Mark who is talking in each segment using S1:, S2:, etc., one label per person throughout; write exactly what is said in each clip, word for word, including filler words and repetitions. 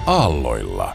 S1: aalloilla.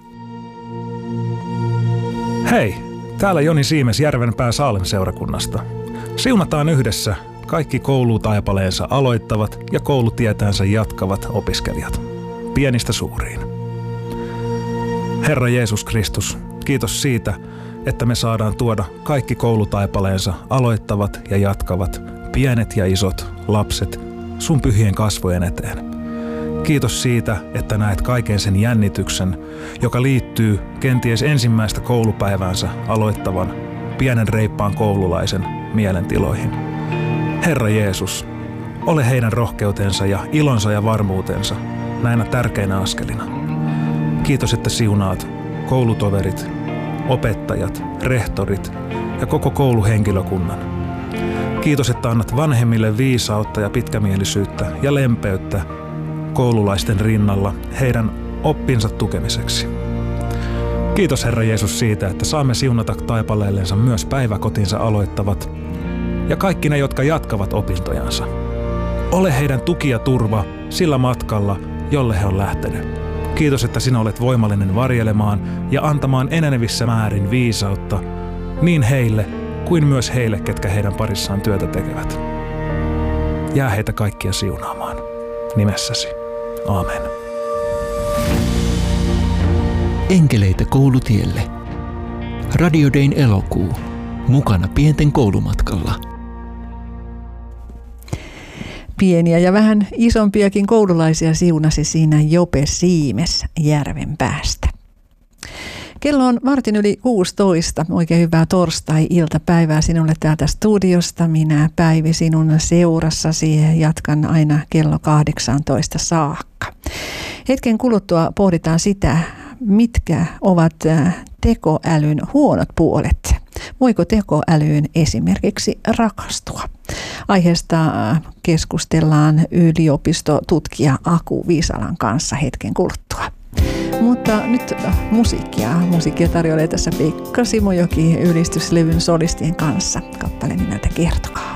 S2: Hei, täällä Joni Siimes Järvenpää Saalem-seurakunnasta. Siunataan yhdessä kaikki koulutaipaleensa aloittavat ja koulutietänsä jatkavat opiskelijat, pienistä suuriin. Herra Jeesus Kristus, kiitos siitä, että me saadaan tuoda kaikki koulutaipaleensa aloittavat ja jatkavat, pienet ja isot lapset sun pyhien kasvojen eteen. Kiitos siitä, että näet kaiken sen jännityksen, joka liittyy kenties ensimmäistä koulupäiväänsä aloittavan pienen reippaan koululaisen mielentiloihin. Herra Jeesus, ole heidän rohkeutensa ja ilonsa ja varmuutensa näinä tärkeinä askelina. Kiitos, että siunaat koulutoverit, opettajat, rehtorit ja koko kouluhenkilökunnan. Kiitos, että annat vanhemmille viisautta ja pitkämielisyyttä ja lempeyttä koululaisten rinnalla heidän oppinsa tukemiseksi. Kiitos Herra Jeesus siitä, että saamme siunata taipaleellensa myös päiväkotinsa aloittavat ja kaikki ne, jotka jatkavat opintojansa. Ole heidän tuki ja turva sillä matkalla, jolle he on lähtenyt. Kiitos, että sinä olet voimallinen varjelemaan ja antamaan enenevissä määrin viisautta niin heille kuin myös heille, ketkä heidän parissaan työtä tekevät. Jää heitä kaikkia siunaamaan. Nimessäsi. Aamen.
S3: Enkeleitä koulutielle. Radio Dayn elokuu. Mukana pienten koulumatkalla.
S4: Pieniä ja vähän isompiakin koululaisia siunasi siinä Jope Siimes Järvenpäästä. Kello on vartin yli kuusitoista. Oikein hyvää torstai-iltapäivää sinulle täältä studiosta. Minä Päivi sinun seurassasi jatkan aina kello kahdeksantoista saakka. Hetken kuluttua pohditaan sitä, mitkä ovat tekoälyn huonot puolet. Voiko tekoälyyn esimerkiksi rakastua? Aiheesta keskustellaan yliopistotutkija Aku Viisalan kanssa hetken kuluttua. Mutta nyt musiikkia. Musiikkia tarjoilee tässä Pekka Simojoki ylistyslevyn solistien kanssa. Kappale nimeltä Kertokaa.